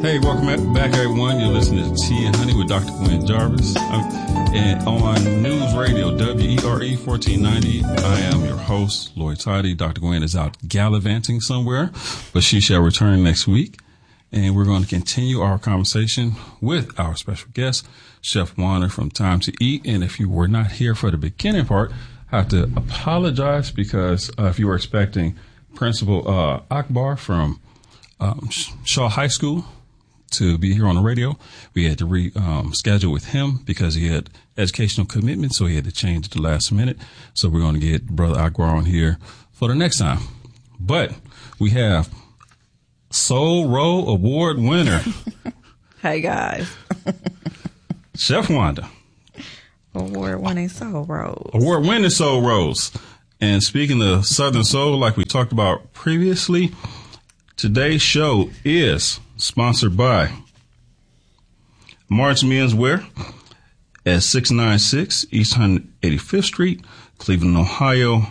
Hey, welcome back, everyone. You're listening to Tea and Honey with Dr. Gwen Jarvis. And on News Radio, WERE 1490, I am your host, Lloyd Tidy. Dr. Gwen is out gallivanting somewhere, but she shall return next week. And we're going to continue our conversation with our special guest, Chef Wanda from Time to Eat. And if you were not here for the beginning part, I have to apologize because if you were expecting Principal Akbar from Shaw High School to be here on the radio, we had to reschedule with him because he had educational commitments, so he had to change at the last minute. So we're going to get Brother Akbar on here for the next time. But we have Soul Roll Award winner. Hey, guys. Chef Wanda. Award-winning Soul Rolls. Award-winning Soul Rolls. And speaking of Southern Soul, like we talked about previously, today's show is sponsored by March Men's Wear at 696 East 185th Street, Cleveland, Ohio,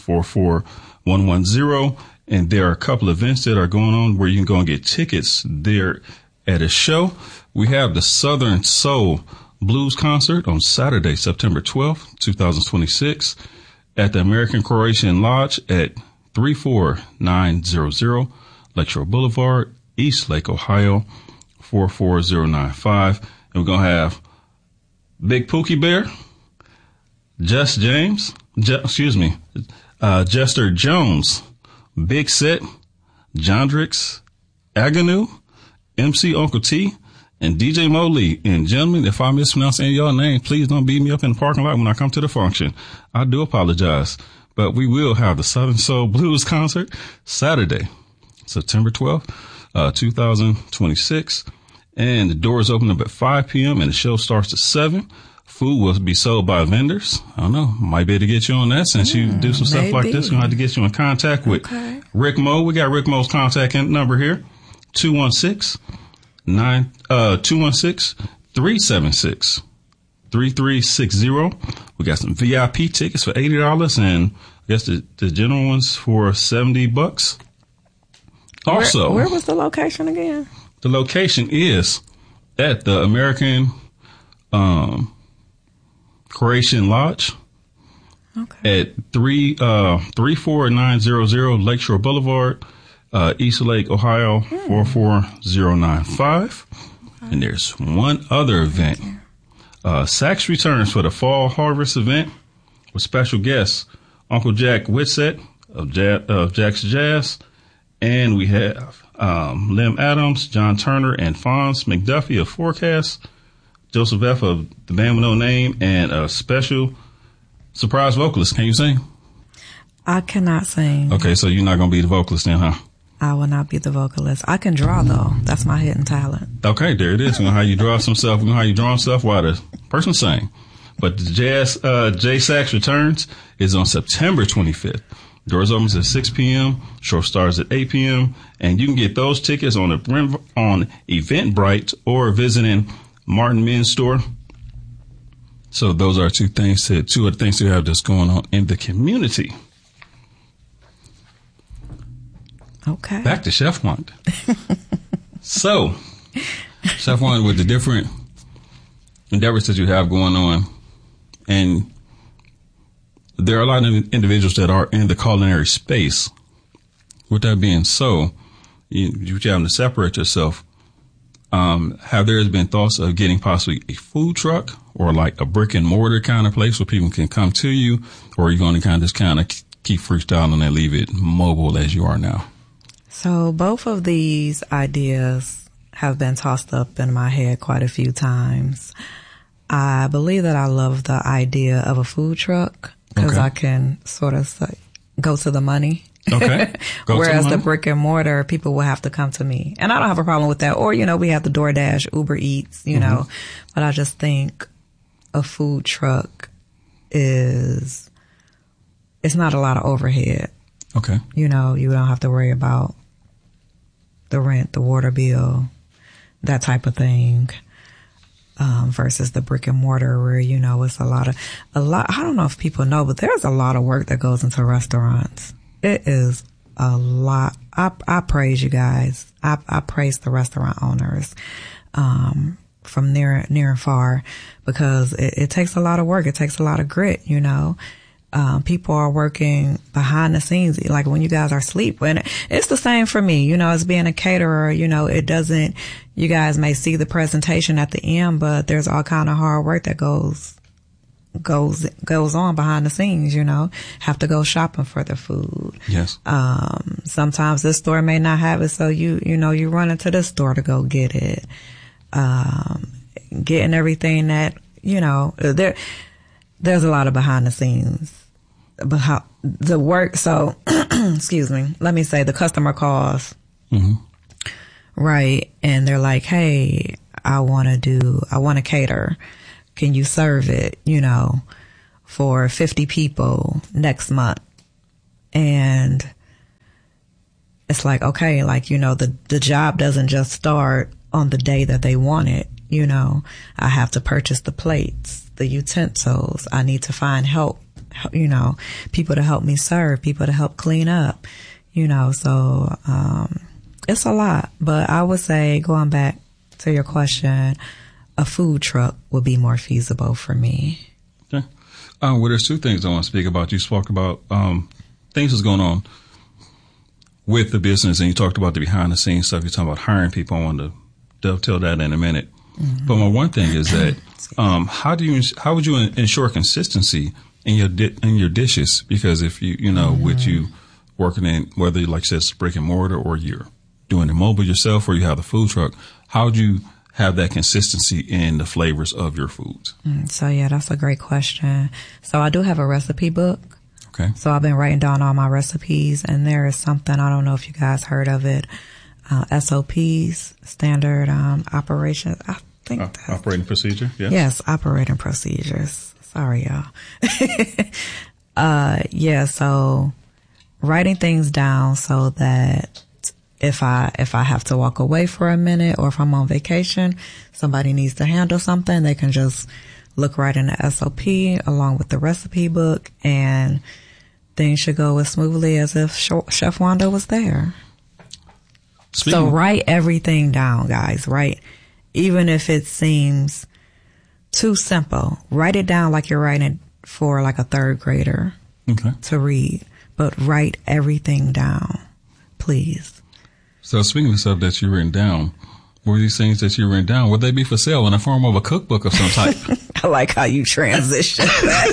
44110. And there are a couple of events that are going on where you can go and get tickets there at a show. We have the Southern Soul Blues Concert on Saturday, September 12th, 2026 at the American Croatian Lodge at 34900 Lakeshore Boulevard, East Lake, Ohio, 44095. And we're going to have Big Pookie Bear, Jester Jones, Big Set, Jondrix, Agnew, MC Uncle T, and DJ Mo Lee. And gentlemen, if I mispronounce any of y'all name, please don't beat me up in the parking lot when I come to the function. I do apologize. But we will have the Southern Soul Blues Concert Saturday, September 12th, 2026. And the doors open up at 5 p.m. and the show starts at 7. Food will be sold by vendors. I don't know. Might be able to get you on that since you do some stuff like this. We're going to have to get you in contact with Rick Mo. We got Rick Mo's contact number here. 216-376-3360. We got some VIP tickets for $80 and I guess the general ones for $70. Also, where was the location again? The location is at the American Croatian Lodge at 34900 Lakeshore Boulevard, East Lake, Ohio, 44095. And there's one other event. Saks returns for the Fall Harvest event with special guests Uncle Jack Whitsett of Jack's Jazz. And we have Lim Adams, John Turner, and Fonz McDuffie of Forecast, Joseph F. of the Band with No Name, and a special surprise vocalist. Can you sing? I cannot sing. Okay, so you're not going to be the vocalist then, huh? I will not be the vocalist. I can draw, though. That's my hidden talent. Okay, there it is. We're going to have you draw some stuff. We're going to have you draw stuff while the person sing. But the Jazz J Sax Returns is on September 25th. Doors opens at 6 p.m. Show starts at 8 p.m. And you can get those tickets on Eventbrite or visiting Martin Men's Store. So those are two of the things to have that's going on in the community. Okay. Back to Chef Wanda. So, Chef Wanda, with the different endeavors that you have going on, and there are a lot of individuals that are in the culinary space. With that being so, you're having to separate yourself. Have there been thoughts of getting possibly a food truck or like a brick and mortar kind of place where people can come to you, or are you going to kind of keep freestyling and leave it mobile as you are now? So both of these ideas have been tossed up in my head quite a few times. I believe that I love the idea of a food truck because I can sort of go to the money. Okay. Whereas the brick and mortar, people will have to come to me. And I don't have a problem with that. Or, we have the DoorDash, Uber Eats, you know. But I just think a food truck it's not a lot of overhead. Okay. You don't have to worry about the rent, the water bill, that type of thing. Versus the brick and mortar where, it's a lot. I don't know if people know, but there's a lot of work that goes into restaurants. It is a lot I praise you guys. I praise the restaurant owners, from near and far, because it takes a lot of work. It takes a lot of grit, you know. People are working behind the scenes, like when you guys are asleep. And it's the same for me, you know, as being a caterer, you know, you guys may see the presentation at the end, but there's all kind of hard work that goes on behind the scenes, you know. Have to go shopping for the food. Yes. Sometimes this store may not have it, so you run into this store to go get it. Getting everything that, you know, there's a lot of behind the scenes. But how the work, so, excuse me, let me say the customer calls, right, and they're like, hey, I want to cater. Can you serve it, you know, for 50 people next month? And it's like, okay, like, you know, the job doesn't just start on the day that they want it, you know. I have to purchase the plates, the utensils. I need to find help, you know, people to help me serve, people to help clean up, you know. So it's a lot. But I would say, going back to your question, a food truck would be more feasible for me. Okay. Well, there's two things I want to speak about. You spoke about things that's going on with the business, and you talked about the behind the scenes stuff. You're talking about hiring people. I want to dovetail that in a minute. But my one thing is that how would you ensure consistency in your dishes? Because if you know, with you working in, whether you, like you said, it's brick and mortar, or you're doing it mobile yourself, or you have the food truck, how would you have that consistency in the flavors of your foods? So yeah, that's a great question. So I do have a recipe book. Okay. So I've been writing down all my recipes, and there is something, I don't know if you guys heard of it, SOPs, standard operations. I think that's operating procedure. Yes. Yes, operating procedures. Sorry, y'all. Yeah. So writing things down so that if I have to walk away for a minute, or if I'm on vacation, somebody needs to handle something, they can just look right in the SOP along with the recipe book, and things should go as smoothly as if Chef Wanda was there. So write everything down, guys, right? Even if it seems too simple, write it down like you're writing for like a third grader to read, but write everything down, please. So speaking of stuff that you've written down, were these things that you've written down, would they be for sale in the form of a cookbook of some type? I like how you transition.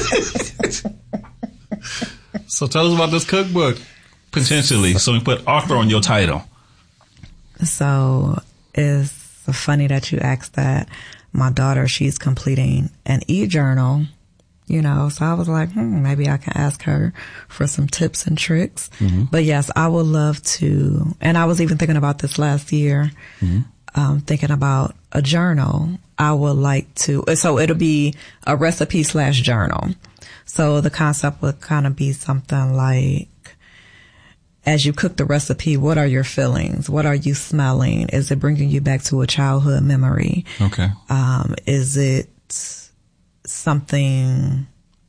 So tell us about this cookbook, potentially. So we put author on your title. So it's funny that you asked that. My daughter, she's completing an e-journal, you know, so I was like, maybe I can ask her for some tips and tricks. But yes, I would love to. And I was even thinking about this last year, thinking about a journal. I would like to, so it'll be a recipe / journal. So the concept would kind of be something like, as you cook the recipe, what are your feelings? What are you smelling? Is it bringing you back to a childhood memory? Okay. Is it something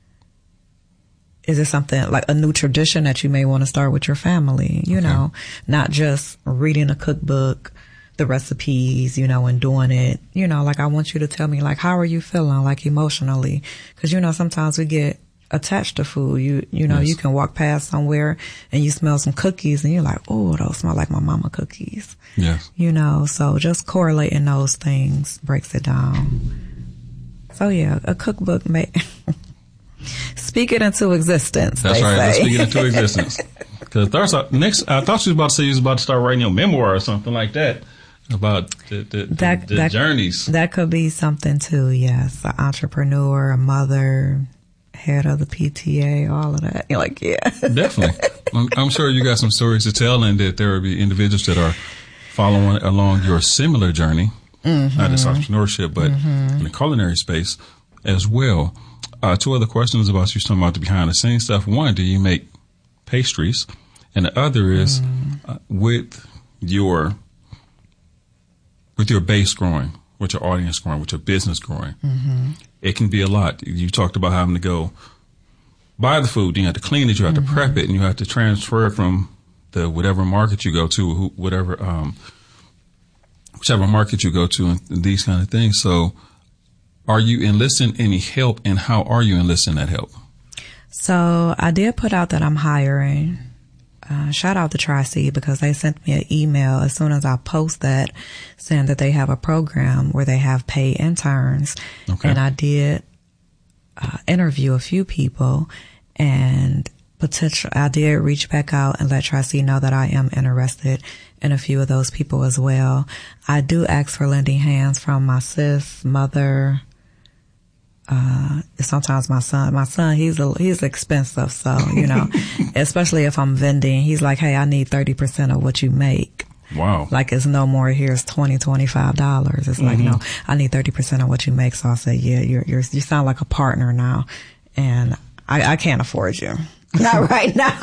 like a new tradition that you may want to start with your family? You know, not just reading a cookbook, the recipes, you know, and doing it, you know, like I want you to tell me, like, how are you feeling, like emotionally? Because, you know, sometimes we get attached to food. You know, you can walk past somewhere and you smell some cookies and you're like, oh, those smell like my mama cookies. Yes. You know, so just correlating those things breaks it down. So yeah, a cookbook may speak it into existence. That's right. Let's speak it into existence. Because I thought she was about to say you was about to start writing your memoir or something like that about the journeys. That could be something too. Yes, an entrepreneur, a mother, head of the PTA, all of that. You're like, yeah. Definitely. I'm sure you got some stories to tell, and that there will be individuals that are following along your similar journey, not just entrepreneurship, but in the culinary space as well. Two other questions about you talking about the behind the scenes stuff. One, do you make pastries? And the other is with your base growing, with your audience growing, with your business growing, it can be a lot. You talked about having to go buy the food, you have to clean it, you have to prep it, and you have to transfer it from the whatever market you go to, whichever market you go to, and these kind of things. So, are you enlisting any help, and how are you enlisting that help? So I did put out that I'm hiring. Shout out to Tri-Seed, because they sent me an email as soon as I post that, saying that they have a program where they have paid interns. Okay. And I did interview a few people, and I did reach back out and let Tri-Seed know that I am interested in a few of those people as well. I do ask for lending hands from my sis, mother, sometimes my son, he's expensive. So, especially if I'm vending, he's like, hey, I need 30% of what you make. Wow. Like, it's no more, here's $20, $25. It's like, no, I need 30% of what you make. So I'll say, yeah, you sound like a partner now, and I can't afford you. Not right now.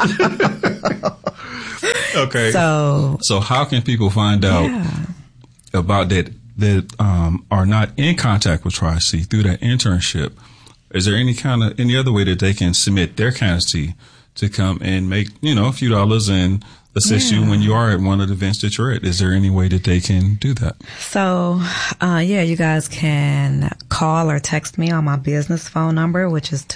Okay. So how can people find out about that are not in contact with Tri-Seed through that internship? Is there any other way that they can submit their candidacy to come and make, a few dollars and assist you when you are at one of the events that you're at? Is there any way that they can do that? So, you guys can call or text me on my business phone number, which is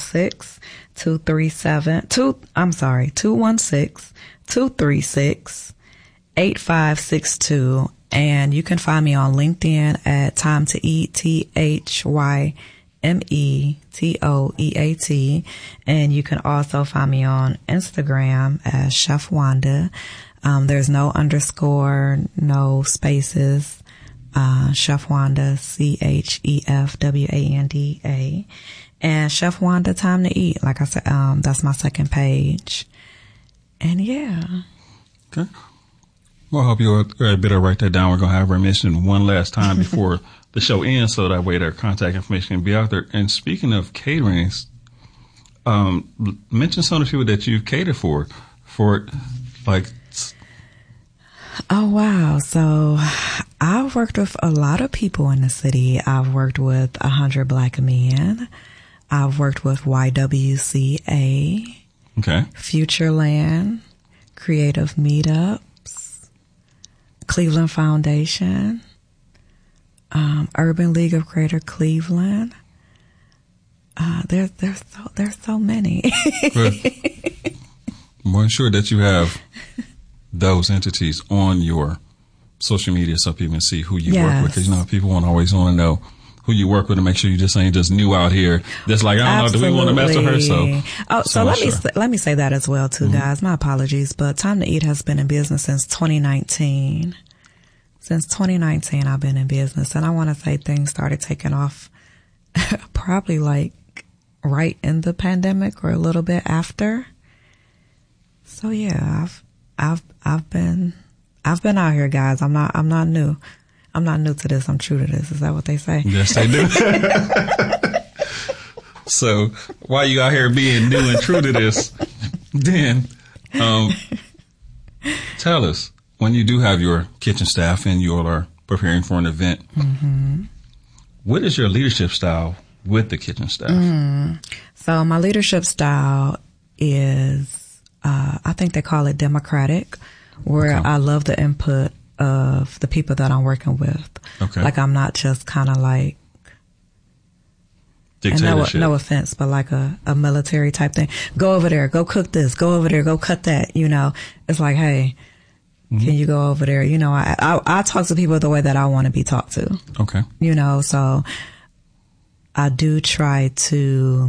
216-236-8562. And you can find me on LinkedIn at Time to Eat, ThymeToeat. And you can also find me on Instagram as Chef Wanda. There's no underscore, no spaces. Chef Wanda, ChefWanda. And Chef Wanda Time to Eat. Like I said, that's my second page. And yeah. Okay. Well, I hope you better write that down. We're going to have her mention one last time before the show ends, so that way their contact information can be out there. And speaking of catering, mention some of the people that you've catered for like. Oh, wow. So I've worked with a lot of people in the city. I've worked with 100 Black Men. I've worked with YWCA. Okay. Futureland, Creative Meetup, Cleveland Foundation, Urban League of Greater Cleveland. There's so many. Well, I'm sure that you have those entities on your social media so people can see who you work with. Because people always want to know who you work with, and make sure you just ain't just new out here. That's like, I don't know, do we want to mess with her? So let me say that as well too, guys. My apologies, but Time to Eat has been in business since 2019. Since 2019, I've been in business, and I want to say things started taking off probably like right in the pandemic or a little bit after. So yeah, I've been out here, guys. I'm not new. I'm not new to this. I'm true to this. Is that what they say? Yes, they do. So while you out here being new and true to this, then tell us, when you do have your kitchen staff and you all are preparing for an event, what is your leadership style with the kitchen staff? So my leadership style is, I think they call it democratic, where I love the input of the people that I'm working with. Okay. Like, I'm not just kind of like, dictatorship. No offense, but like a military type thing. Go over there, go cook this, go over there, go cut that, It's like, hey, can you go over there? I talk to people the way that I want to be talked to. Okay. So I do try to,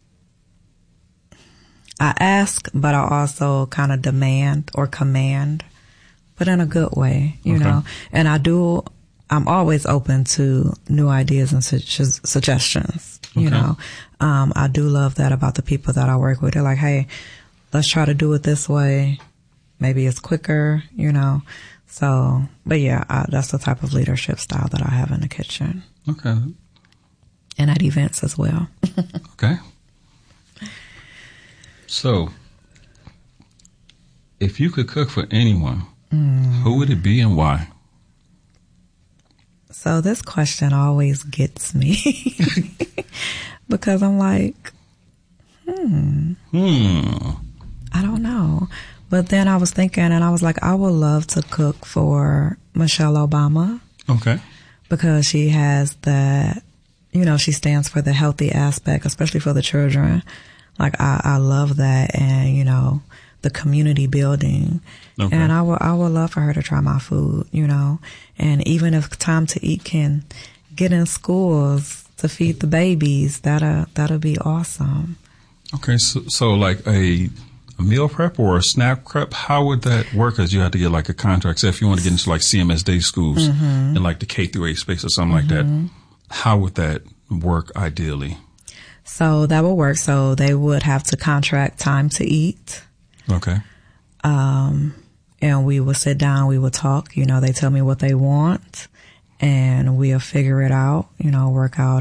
I ask, but I also kind of demand or command, but in a good way, you know. And I'm always open to new ideas and suggestions, you know. I do love that about the people that I work with. They're like, hey, let's try to do it this way. Maybe it's quicker, So, but yeah, that's the type of leadership style that I have in the kitchen. Okay. And at events as well. Okay. So, if you could cook for anyone, who would it be and why? So this question always gets me because I'm like, I don't know. But then I was thinking, and I was like, I would love to cook for Michelle Obama. Okay. Because she has that, you know, she stands for the healthy aspect, especially for the children. Like, I love that. And, you know, the community building. Okay. And I would love for her to try my food, you know. And even if Time to Eat can get in schools to feed the babies, that'll be awesome. Okay. So like a meal prep or a snack prep, how would that work? Because you have to get like a contract. Say if you want to get into like CMS day schools in like the K through 8 space or something like that, how would that work ideally? So that would work. So they would have to contract Time to Eat. Okay. And we would sit down, we would talk, you know, they tell me what they want and we'll figure it out, you know, work out,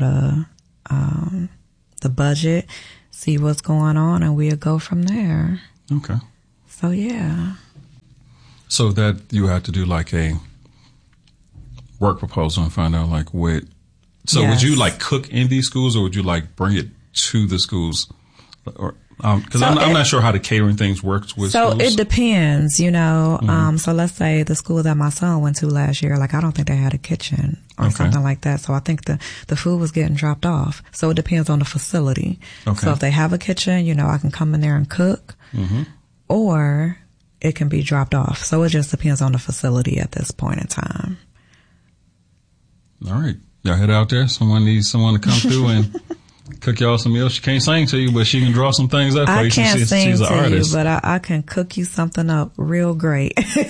the budget, see what's going on, and we'll go from there. Okay. So, yeah. So that you have to do like a work proposal and find out like what. So yes. Would you like cook in these schools or would you like bring it to the schools? Or because I'm not sure how the catering things works with schools. So it depends, you know. So let's say the school that my son went to last year, like I don't think they had a kitchen or something like that. So I think the food was getting dropped off. So it depends on the facility. Okay. So if they have a kitchen, you know, I can come in there and cook, or it can be dropped off. So it just depends on the facility at this point in time. All right, y'all head out there. Someone needs someone to come through and cook y'all some meals. She can't sing to you, but she can draw some things up for you. I can't sing she's an artist. You, but I can cook you something up real great.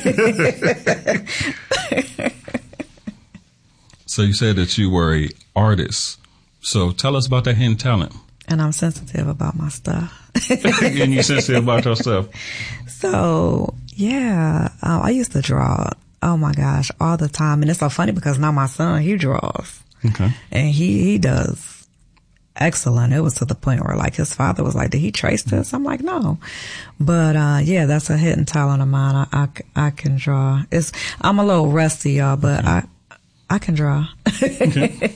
So you said that you were a artist. So tell us about that hidden talent. And I'm sensitive about my stuff. And you're sensitive about your stuff. So, yeah, I used to draw, oh my gosh, all the time. And it's so funny because now my son, he draws. Okay. And he does excellent. It was to the point where like his father was like, did he trace this? I'm like, no. But, yeah, that's a hidden talent of mine. I can draw. I'm a little rusty, y'all, but I can draw. Okay.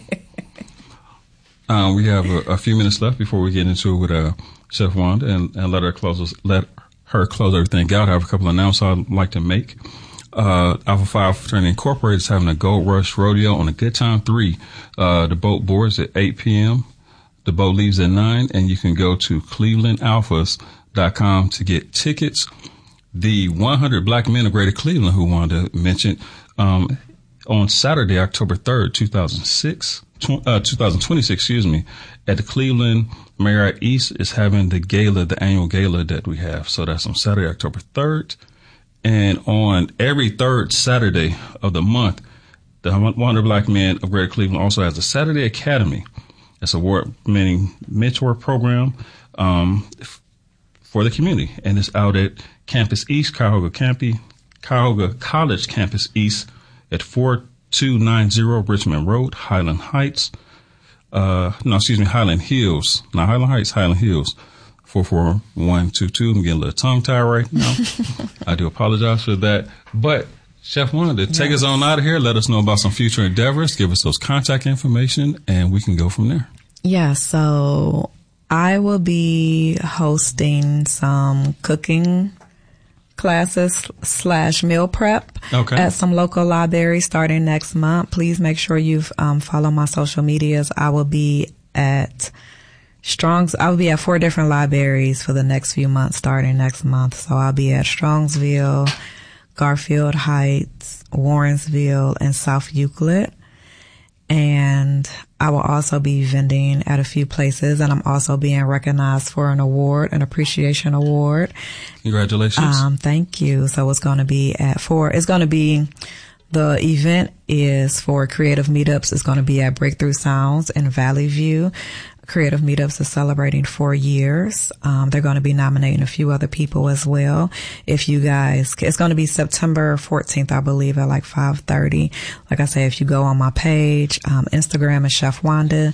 We have a few minutes left before we get into it with Chef Wanda and let her close everything out. I have a couple of announcements I'd like to make. Alpha Phi Fraternity Incorporated is having a Gold Rush Rodeo on a Good Time 3. The boat boards at 8 p.m. The boat leaves at 9, and you can go to clevelandalphas.com to get tickets. The 100 Black Men of Greater Cleveland, who Wanda mentioned, on Saturday, October 3rd, 2026, at the Cleveland Marriott East is having the annual gala that we have. So that's on Saturday, October 3rd. And on every third Saturday of the month, the 100 Black Men of Greater Cleveland also has a Saturday Academy. It's an award-winning mentor program for the community. And it's out at Campus East, Cuyahoga College Campus East at 4290 Richmond Road, Highland Hills. Highland Hills, 44122. I'm getting a little tongue-tied right now. I do apologize for that. But Chef Wanda, take us on out of here. Let us know about some future endeavors. Give us those contact information, and we can go from there. Yeah, so I will be hosting some cooking classes / meal prep at some local libraries starting next month. Please make sure you follow my social medias. I will be at 4 different libraries for the next few months starting next month. So I'll be at Strongsville, Garfield Heights, Warrensville, and South Euclid. And I will also be vending at a few places, and I'm also being recognized for an appreciation award. Congratulations. Thank you. So it's going to be the event is for Creative Meetups. It's going to be at Breakthrough Sounds in Valley View. Creative Meetups is celebrating 4 years. They're going to be nominating a few other people as well. It's going to be September 14th, I believe, at like 5:30. Like I say, if you go on my page, Instagram is Chef Wanda,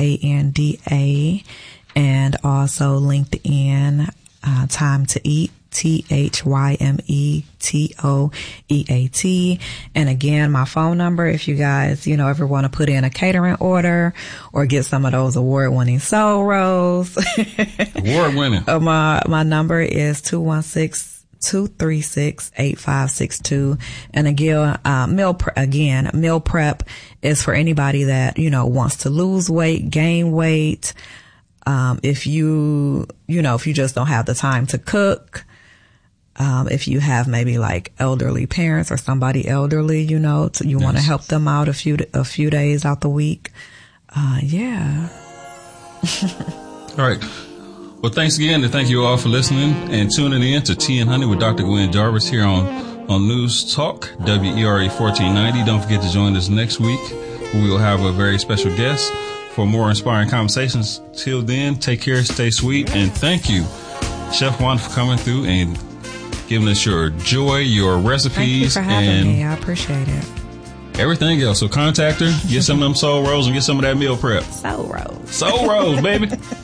ChefWanda, and also LinkedIn, Time to Eat. THYMETOEAT. And again, my phone number, if you guys, ever want to put in a catering order or get some of those award-winning soul rolls. Award-winning. My number is 216-236-8562. And again, meal prep is for anybody that, wants to lose weight, gain weight. If you just don't have the time to cook, if you have maybe like elderly parents or somebody elderly, you want to help them out a few days out the week. Yeah. All right. Well, thanks again, and thank you all for listening and tuning in to Tea and Honey with Dr. Gwen Jarvis here on News Talk, WERE 1490. Don't forget to join us next week. We will have a very special guest for more inspiring conversations. Till then, take care, stay sweet, and thank you, Chef Wanda, for coming through and giving us your joy, your recipes. Thank you for having me. I appreciate it. Everything else. So contact her, get some of them soul rolls, and get some of that meal prep. Soul rolls. Soul rolls, baby.